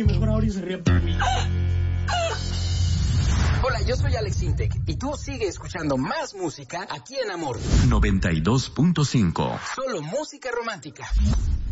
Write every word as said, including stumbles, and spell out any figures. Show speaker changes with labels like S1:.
S1: que mejor ahora y se ríe por mí.
S2: Hola, yo soy Alex Intec y tú sigue escuchando más música aquí en Amor
S3: noventa y dos punto cinco.
S2: Solo música romántica.